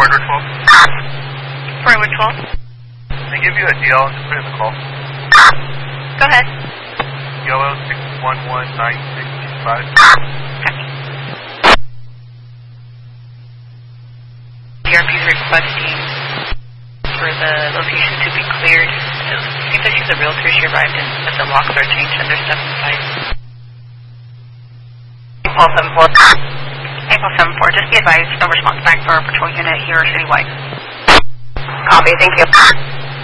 Forward 12. Forward 12. They give you a DL and just put in the call. Go ahead. Yellow 6119625. DRP is requesting for the location to be cleared. It seems like she's a realtor. She arrived and but the locks are changed and there's stuff inside. April 74. April 74. Just be advised, no response back for our patrol unit here citywide. Copy. Thank you.